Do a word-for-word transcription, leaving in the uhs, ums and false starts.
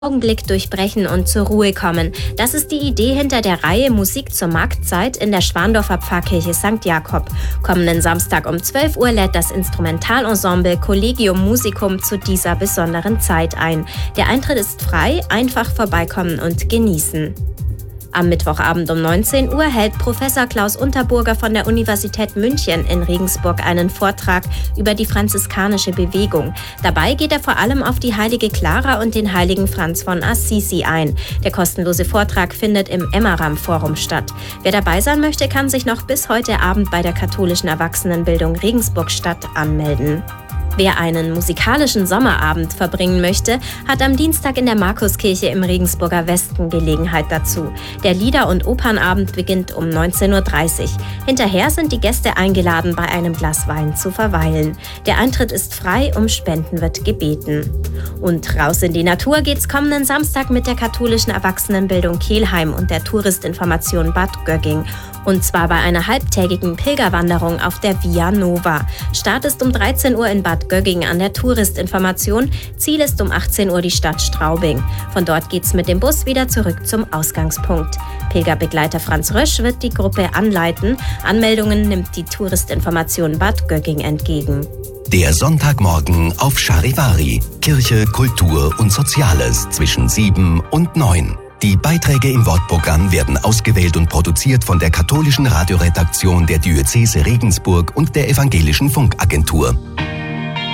Augenblick durchbrechen und zur Ruhe kommen. Das ist die Idee hinter der Reihe Musik zur Marktzeit in der Schwandorfer Pfarrkirche Sankt Jakob. Kommenden Samstag um zwölf Uhr lädt das Instrumentalensemble Collegium Musicum zu dieser besonderen Zeit ein. Der Eintritt ist frei, einfach vorbeikommen und genießen. Am Mittwochabend um neunzehn Uhr hält Professor Klaus Unterburger von der Universität München in Regensburg einen Vortrag über die franziskanische Bewegung. Dabei geht er vor allem auf die heilige Clara und den heiligen Franz von Assisi ein. Der kostenlose Vortrag findet im Emmeram Forum statt. Wer dabei sein möchte, kann sich noch bis heute Abend bei der katholischen Erwachsenenbildung Regensburg-Stadt anmelden. Wer einen musikalischen Sommerabend verbringen möchte, hat am Dienstag in der Markuskirche im Regensburger Westen Gelegenheit dazu. Der Lieder- und Opernabend beginnt um neunzehn Uhr dreißig. Hinterher sind die Gäste eingeladen, bei einem Glas Wein zu verweilen. Der Eintritt ist frei, um Spenden wird gebeten. Und raus in die Natur geht's kommenden Samstag mit der katholischen Erwachsenenbildung Kelheim und der Touristinformation Bad Gögging. Und zwar bei einer halbtägigen Pilgerwanderung auf der Via Nova. Start ist um dreizehn Uhr in Bad Gögging an der Touristinformation. Ziel ist um achtzehn Uhr die Stadt Straubing. Von dort geht's mit dem Bus wieder zurück zum Ausgangspunkt. Pilgerbegleiter Franz Rösch wird die Gruppe anleiten. Anmeldungen nimmt die Touristinformation Bad Gögging entgegen. Der Sonntagmorgen auf Charivari. Kirche, Kultur und Soziales zwischen sieben und neun. Die Beiträge im Wortprogramm werden ausgewählt und produziert von der katholischen Radioredaktion der Diözese Regensburg und der Evangelischen Funkagentur.